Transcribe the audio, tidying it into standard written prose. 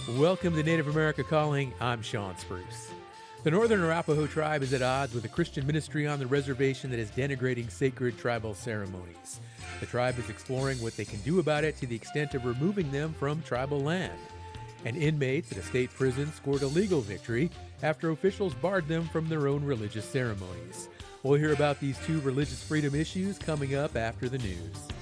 Welcome to Native America Calling. I'm Sean Spruce. The Northern Arapaho tribe is at odds with a Christian ministry on the reservation that is denigrating sacred tribal ceremonies. The tribe is exploring what they can do about it to the extent of removing them from tribal land. And inmates at a state prison scored a legal victory after officials barred them from their own religious ceremonies. We'll hear about these two religious freedom issues coming up after the news.